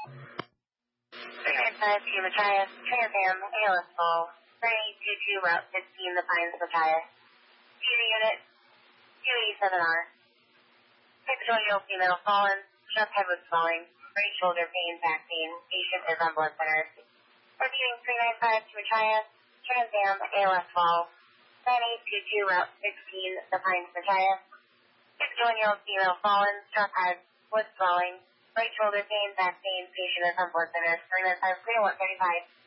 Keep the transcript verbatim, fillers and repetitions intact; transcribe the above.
three nine five to Machias, Trans Am, A L S Fall, nine eight two two, Route fifteen, The Pines, Machias. T V unit, two eighty-seven R. six-year-old female fallen, left head was swelling, right shoulder pain, back pain, patient is on blood center. Repeating three nine five to Machias, Trans Am, A L S Fall, nine eight two two, Route sixteen, The Pines, Machias. six-year-old female fallen, left head was swelling, right shoulder pain, back pain, patient is on blood center. three nine five, clear one thirty-five.